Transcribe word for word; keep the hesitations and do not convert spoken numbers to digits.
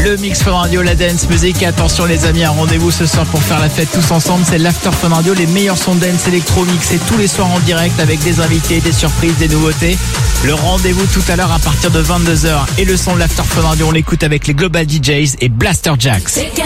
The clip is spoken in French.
Le Mix Fun Radio, la dance music. Attention les amis, un rendez-vous ce soir pour faire la fête tous ensemble. C'est l'After Fun Radio, les meilleurs sons dance électro mixés tous les soirs en direct avec des invités, des surprises, des nouveautés. Le rendez-vous tout à l'heure à partir de vingt-deux heures. Et le son de l'After Fun Radio, on l'écoute avec les Global D Js et Blaster Jacks.